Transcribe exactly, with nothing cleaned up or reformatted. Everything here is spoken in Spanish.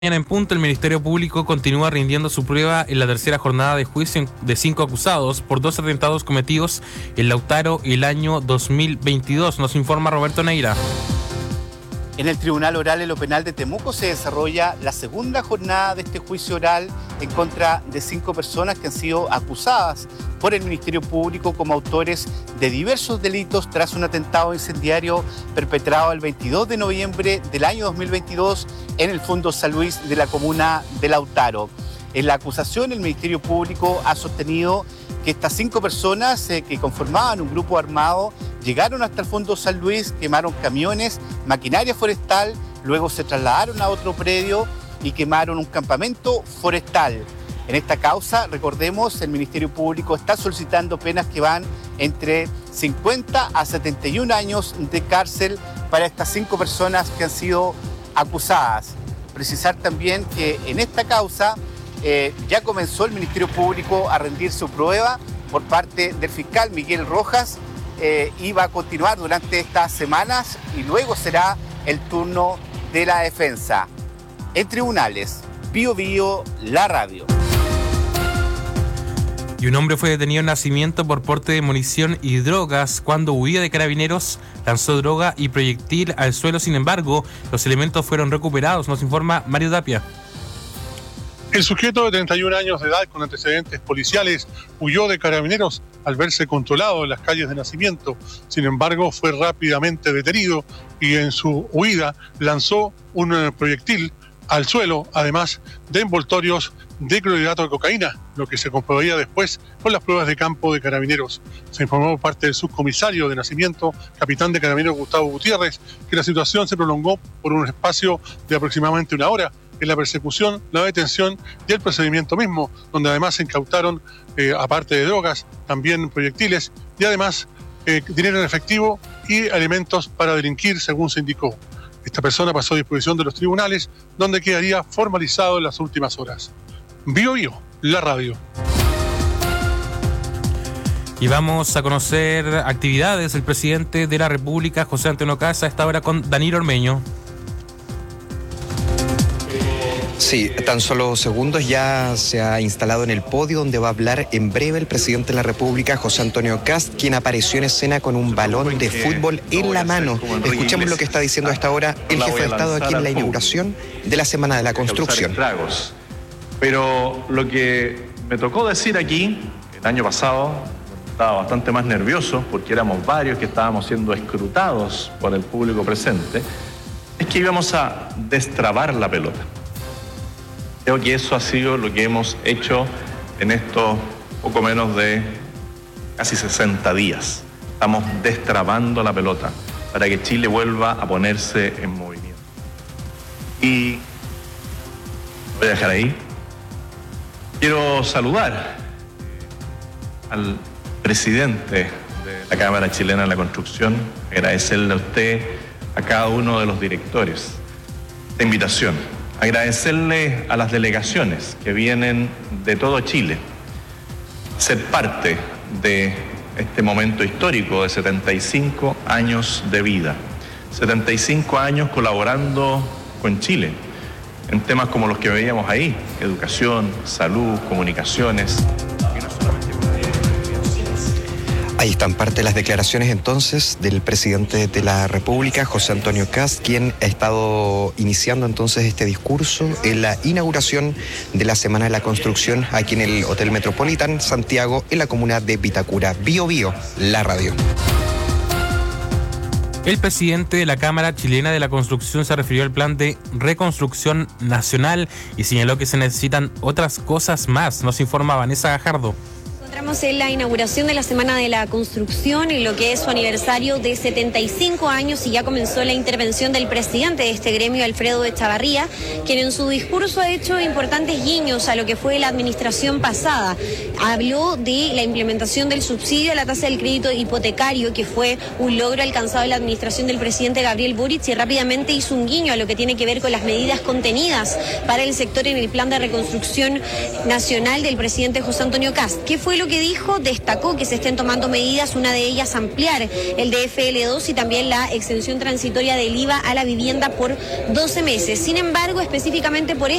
En punto, el Ministerio Público continúa rindiendo su prueba en la tercera jornada de juicio de cinco acusados por dos atentados cometidos en Lautaro el año dos mil veintidós. Nos informa Roberto Neira. En el Tribunal Oral en lo Penal de Temuco se desarrolla la segunda jornada de este juicio oral en contra de cinco personas que han sido acusadas por el Ministerio Público como autores de diversos delitos tras un atentado incendiario perpetrado el veintidós de noviembre del año dos mil veintidós en el Fondo San Luis de la comuna de Lautaro. En la acusación, el Ministerio Público ha sostenido que estas cinco personas eh, que conformaban un grupo armado llegaron hasta el Fondo San Luis, quemaron camiones, maquinaria forestal, luego se trasladaron a otro predio y quemaron un campamento forestal. En esta causa, recordemos, el Ministerio Público está solicitando penas que van entre cincuenta a setenta y un años de cárcel para estas cinco personas que han sido acusadas. Precisar también que en esta causa eh, ya comenzó el Ministerio Público a rendir su prueba por parte del fiscal Miguel Rojas eh, y va a continuar durante estas semanas y luego será el turno de la defensa. En tribunales, Bío Bío, la radio. Y un hombre fue detenido en Nacimiento por porte de munición y drogas cuando huía de carabineros, lanzó droga y proyectil al suelo. Sin embargo, los elementos fueron recuperados, nos informa Mario Tapia. El sujeto de treinta y un años de edad con antecedentes policiales huyó de carabineros al verse controlado en las calles de Nacimiento. Sin embargo, fue rápidamente detenido y en su huida lanzó un proyectil al suelo, además de envoltorios de clorhidrato de cocaína, lo que se comprobaría después con las pruebas de campo de carabineros. Se informó por parte del subcomisario de Nacimiento, capitán de carabineros Gustavo Gutiérrez, que la situación se prolongó por un espacio de aproximadamente una hora en la persecución, la detención y el procedimiento mismo, donde además se incautaron, eh, aparte de drogas, también proyectiles y además eh, dinero en efectivo y elementos para delinquir, según se indicó. Esta persona pasó a disposición de los tribunales, donde quedaría formalizado en las últimas horas. Bío Bío, la radio. Y vamos a conocer actividades del presidente de la República, José Antonio Kast, a esta hora con Danilo Ormeño. Sí, tan solo segundos ya se ha instalado en el podio donde va a hablar en breve el presidente de la República, José Antonio Kast, quien apareció en escena con un balón de fútbol en la mano. Escuchemos lo que está diciendo a esta hora el jefe de Estado aquí en la inauguración de la Semana de la Construcción. Pero lo que me tocó decir aquí, el año pasado, estaba bastante más nervioso porque éramos varios que estábamos siendo escrutados por el público presente, es que íbamos a destrabar la pelota. Creo que eso ha sido lo que hemos hecho en estos poco menos de casi sesenta días. Estamos destrabando la pelota para que Chile vuelva a ponerse en movimiento. Y lo voy a dejar ahí. Quiero saludar al presidente de la Cámara Chilena de la Construcción, agradecerle a usted, a cada uno de los directores, esta invitación. Agradecerle a las delegaciones que vienen de todo Chile, ser parte de este momento histórico de setenta y cinco años de vida, setenta y cinco años colaborando con Chile en temas como los que veíamos ahí, educación, salud, comunicaciones. Ahí están parte de las declaraciones entonces del presidente de la República, José Antonio Kast, quien ha estado iniciando entonces este discurso en la inauguración de la Semana de la Construcción aquí en el Hotel Metropolitan Santiago, en la comuna de Vitacura. Bío Bío, la radio. El presidente de la Cámara Chilena de la Construcción se refirió al plan de reconstrucción nacional y señaló que se necesitan otras cosas más. Nos informa Vanessa Gajardo. Encontramos en la inauguración de la Semana de la Construcción, en lo que es su aniversario de setenta y cinco años, y ya comenzó la intervención del presidente de este gremio, Alfredo Echavarría, quien en su discurso ha hecho importantes guiños a lo que fue la administración pasada. Habló de la implementación del subsidio a la tasa del crédito hipotecario, que fue un logro alcanzado en la administración del presidente Gabriel Boric, y rápidamente hizo un guiño a lo que tiene que ver con las medidas contenidas para el sector en el plan de reconstrucción nacional del presidente José Antonio Kast. ¿Qué fue lo que dijo, destacó que se estén tomando medidas, una de ellas ampliar el D F L dos y también la exención transitoria del I V A a la vivienda por doce meses. Sin embargo, específicamente por